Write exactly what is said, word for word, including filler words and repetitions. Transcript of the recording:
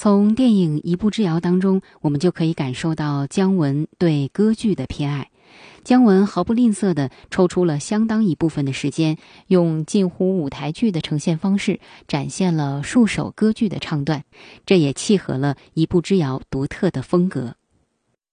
从电影《一步之遥》当中，我们就可以感受到姜文对歌剧的偏爱。姜文毫不吝啬地抽出了相当一部分的时间，用近乎舞台剧的呈现方式，展现了数首歌剧的唱段，这也契合了《一步之遥》独特的风格。